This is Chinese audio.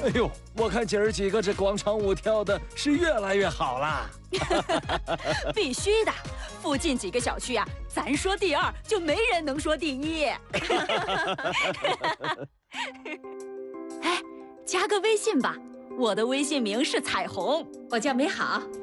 哎呦，我看姐儿几个这广场舞跳的是越来越好啦！ 必须的，附近几个小区啊，咱说第二，就没人能说第一。哎，加个微信吧，我的微信名是彩虹。 我叫美好。